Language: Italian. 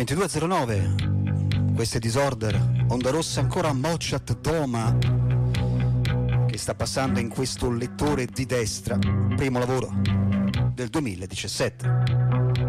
22.09, questo è Disorder, Onda Rossa ancora a Mochat Doma, che sta passando in questo lettore di destra, primo lavoro del 2017.